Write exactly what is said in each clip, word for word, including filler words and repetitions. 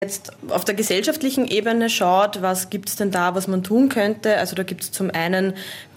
Jetzt auf der gesellschaftlichen Ebene schaut, was gibt es denn da, was man tun könnte. Also da gibt es zum einen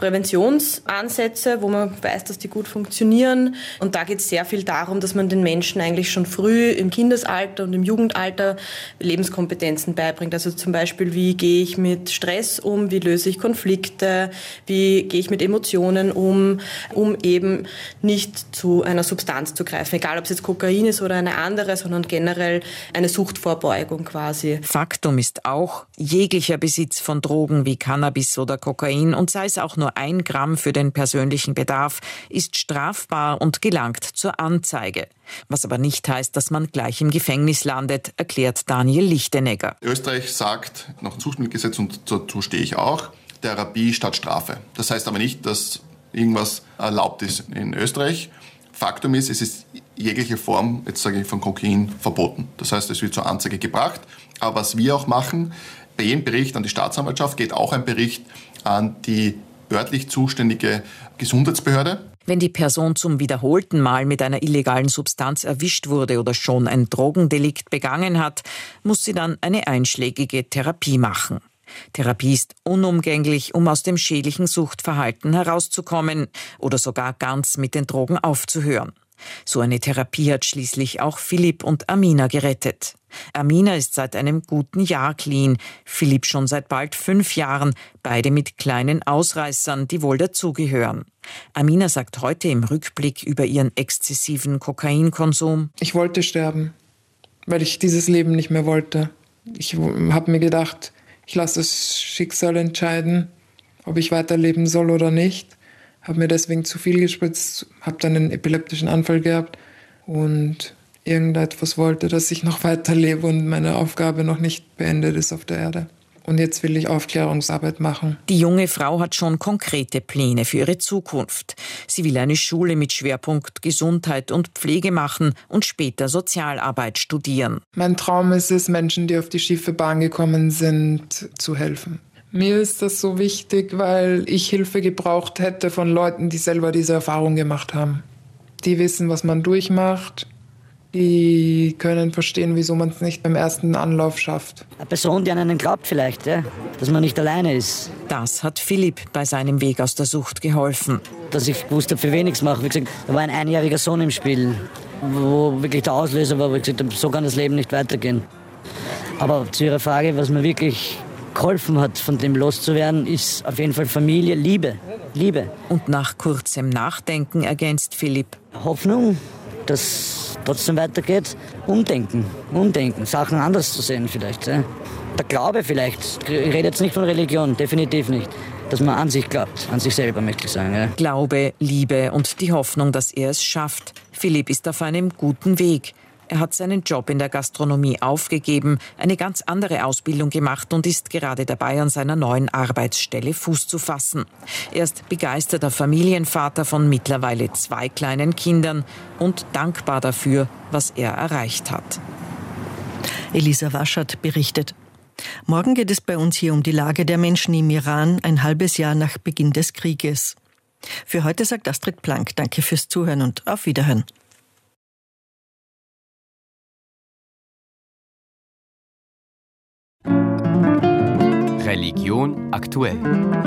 Präventionsansätze, wo man weiß, dass die gut funktionieren. Und da geht es sehr viel darum, dass man den Menschen eigentlich schon früh im Kindesalter und im Jugendalter Lebenskompetenzen beibringt. Also zum Beispiel, wie gehe ich mit Stress um, wie löse ich Konflikte, wie gehe ich mit Emotionen um, um eben nicht zu einer Substanz zu greifen. Egal, ob es jetzt Kokain ist oder eine andere, sondern generell eine Suchtvorbeugung quasi. Faktum ist auch, jeglicher Besitz von Drogen wie Cannabis oder Kokain und sei es auch nur ein Gramm für den persönlichen Bedarf, ist strafbar und gelangt zur Anzeige. Was aber nicht heißt, dass man gleich im Gefängnis landet, erklärt Daniel Lichtenegger. Österreich sagt nach dem Suchtmittelgesetz, und dazu stehe ich auch, Therapie statt Strafe. Das heißt aber nicht, dass irgendwas erlaubt ist in Österreich. Faktum ist, es ist jegliche Form, jetzt sage ich, von Kokain verboten. Das heißt, es wird zur Anzeige gebracht. Aber was wir auch machen, bei jedem Bericht an die Staatsanwaltschaft geht auch ein Bericht an die örtlich zuständige Gesundheitsbehörde. Wenn die Person zum wiederholten Mal mit einer illegalen Substanz erwischt wurde oder schon ein Drogendelikt begangen hat, muss sie dann eine einschlägige Therapie machen. Therapie ist unumgänglich, um aus dem schädlichen Suchtverhalten herauszukommen oder sogar ganz mit den Drogen aufzuhören. So eine Therapie hat schließlich auch Philipp und Amina gerettet. Amina ist seit einem guten Jahr clean, Philipp schon seit bald fünf Jahren, beide mit kleinen Ausreißern, die wohl dazugehören. Amina sagt heute im Rückblick über ihren exzessiven Kokainkonsum: Ich wollte sterben, weil ich dieses Leben nicht mehr wollte. Ich habe mir gedacht, ich lasse das Schicksal entscheiden, ob ich weiterleben soll oder nicht. Habe mir deswegen zu viel gespritzt, habe dann einen epileptischen Anfall gehabt und irgendetwas wollte, dass ich noch weiterlebe und meine Aufgabe noch nicht beendet ist auf der Erde. Und jetzt will ich Aufklärungsarbeit machen. Die junge Frau hat schon konkrete Pläne für ihre Zukunft. Sie will eine Schule mit Schwerpunkt Gesundheit und Pflege machen und später Sozialarbeit studieren. Mein Traum ist es, Menschen, die auf die schiefe Bahn gekommen sind, zu helfen. Mir ist das so wichtig, weil ich Hilfe gebraucht hätte von Leuten, die selber diese Erfahrung gemacht haben. Die wissen, was man durchmacht. Die können verstehen, wieso man es nicht beim ersten Anlauf schafft. Eine Person, die an einen glaubt vielleicht, ja? Dass man nicht alleine ist. Das hat Philipp bei seinem Weg aus der Sucht geholfen. Dass ich gewusst habe, für wen ich es mache. Wie gesagt, da war ein einjähriger Sohn im Spiel, wo wirklich der Auslöser war, wo ich gesagt habe, so kann das Leben nicht weitergehen. Aber zu Ihrer Frage, was mir wirklich geholfen hat, von dem loszuwerden, ist auf jeden Fall Familie, Liebe. Liebe. Und nach kurzem Nachdenken ergänzt Philipp: Hoffnung, dass trotzdem weitergeht. Umdenken, umdenken, Sachen anders zu sehen vielleicht. Ja. Der Glaube vielleicht, ich rede jetzt nicht von Religion, definitiv nicht. Dass man an sich glaubt, an sich selber, möchte ich sagen. Ja. Glaube, Liebe und die Hoffnung, dass er es schafft. Philipp ist auf einem guten Weg. Er hat seinen Job in der Gastronomie aufgegeben, eine ganz andere Ausbildung gemacht und ist gerade dabei, an seiner neuen Arbeitsstelle Fuß zu fassen. Er ist begeisterter Familienvater von mittlerweile zwei kleinen Kindern und dankbar dafür, was er erreicht hat. Elisa Waschert berichtet. Morgen geht es bei uns hier um die Lage der Menschen im Iran, ein halbes Jahr nach Beginn des Krieges. Für heute sagt Astrid Plank, danke fürs Zuhören und auf Wiederhören. Religion aktuell.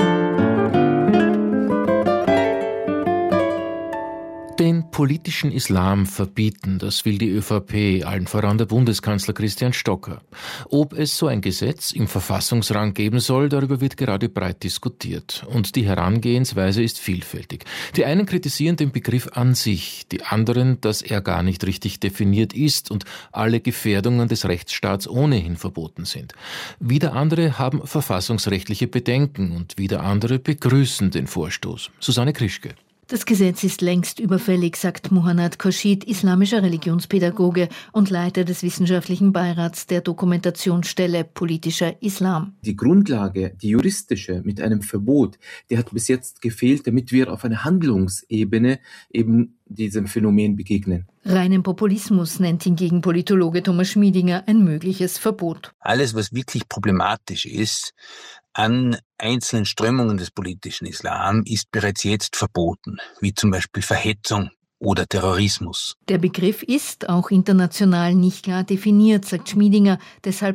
Den politischen Islam verbieten, das will die ÖVP, allen voran der Bundeskanzler Christian Stocker. Ob es so ein Gesetz im Verfassungsrang geben soll, darüber wird gerade breit diskutiert. Und die Herangehensweise ist vielfältig. Die einen kritisieren den Begriff an sich, die anderen, dass er gar nicht richtig definiert ist und alle Gefährdungen des Rechtsstaats ohnehin verboten sind. Wieder andere haben verfassungsrechtliche Bedenken und wieder andere begrüßen den Vorstoß. Susanne Krischke. Das Gesetz ist längst überfällig, sagt Muhannad Khorshid, islamischer Religionspädagoge und Leiter des wissenschaftlichen Beirats der Dokumentationsstelle Politischer Islam. Die Grundlage, die juristische mit einem Verbot, die hat bis jetzt gefehlt, damit wir auf einer Handlungsebene eben diesem Phänomen begegnen. Reinen Populismus nennt hingegen Politologe Thomas Schmiedinger ein mögliches Verbot. Alles, was wirklich problematisch ist an einzelnen Strömungen des politischen Islam, ist bereits jetzt verboten, wie zum Beispiel Verhetzung oder Terrorismus. Der Begriff ist auch international nicht klar definiert, sagt Schmiedinger. Deshalb